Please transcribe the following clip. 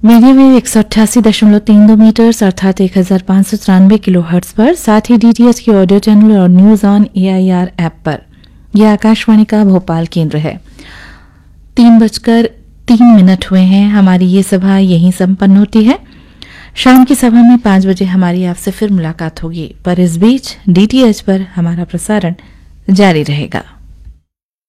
Medium wave 188.32 metres अर्थात 1593 kilo hertz पर, साथ ही डीटीएच के ऑडियो चैनल और न्यूज ऑन एआईआर ऐप पर। यह आकाशवाणी का भोपाल केंद्र है। 3:03 हुए हैं। हमारी ये सभा यहीं संपन्न होती है। शाम की सभा में 5 बजे हमारी आपसे फिर मुलाकात होगी, पर इस बीच डीटीएच पर हमारा प्रसारण जारी रहेगा।